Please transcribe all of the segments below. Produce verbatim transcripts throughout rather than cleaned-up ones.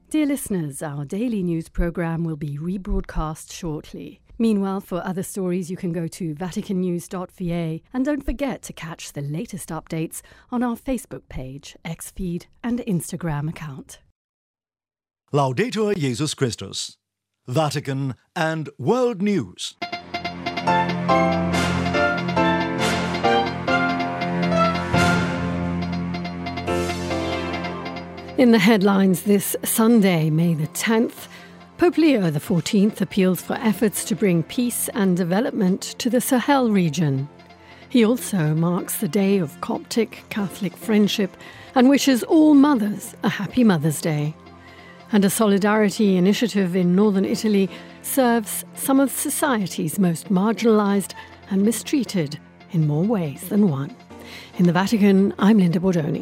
Dear listeners, our daily news programme will be rebroadcast shortly. Meanwhile, for other stories, you can go to vatican news dot v a and don't forget to catch the latest updates on our Facebook page, X-Feed and Instagram account. Laudetur Jesus Christus. Vatican and World News. In the headlines this Sunday, May the tenth, Pope Leo the fourteenth appeals for efforts to bring peace and development to the Sahel region. He also marks the day of Coptic Catholic friendship and wishes all mothers a happy Mother's Day. And a solidarity initiative in northern Italy serves some of society's most marginalised and mistreated in more ways than one. In the Vatican, I'm Linda Bordoni.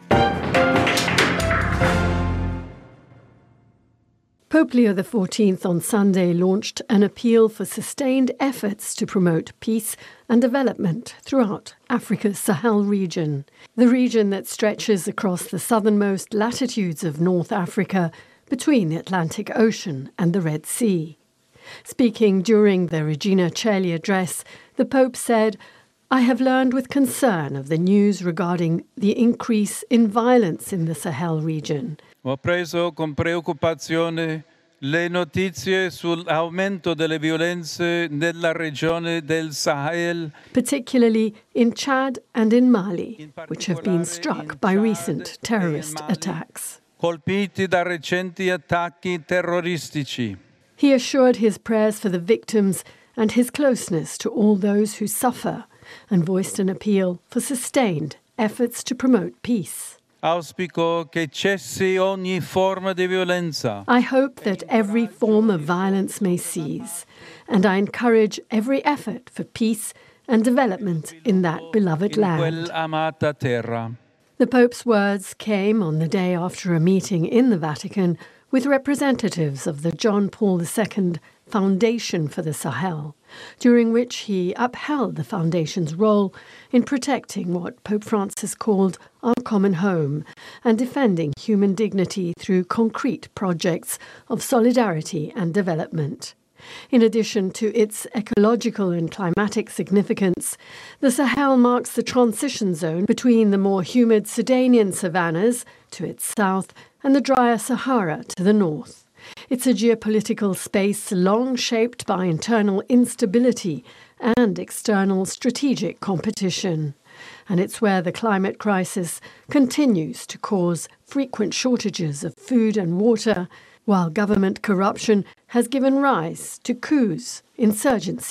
Pope Leo the fourteenth on Sunday launched an appeal for sustained efforts to promote peace and development throughout Africa's Sahel region, the region that stretches across the southernmost latitudes of North Africa between the Atlantic Ocean and the Red Sea. Speaking during the Regina Coeli address, the Pope said, "I have learned with concern of the news regarding the increase in violence in the Sahel region. Ho preso con preoccupazione le notizie sull'aumento delle violenze nella regione del Sahel, particularly in Chad and in Mali, which have been struck by recent terrorist attacks." colpiti da recenti attacchi terroristici. He assured his prayers for the victims and his closeness to all those who suffer, and voiced an appeal for sustained efforts to promote peace. Auspico che cessi ogni forma di violenza. I hope that every form of violence may cease, and I encourage every effort for peace and development in that beloved land. In quel amata terra. The Pope's words came on the day after a meeting in the Vatican with representatives of the John Paul the Second Foundation for the Sahel, during which he upheld the foundation's role in protecting what Pope Francis called our common home and defending human dignity through concrete projects of solidarity and development. In addition to its ecological and climatic significance, the Sahel marks the transition zone between the more humid Sudanian savannas to its south and the drier Sahara to the north. It's a geopolitical space long shaped by internal instability and external strategic competition. And it's where the climate crisis continues to cause frequent shortages of food and water, while government corruption has given rise to coups, insurgency,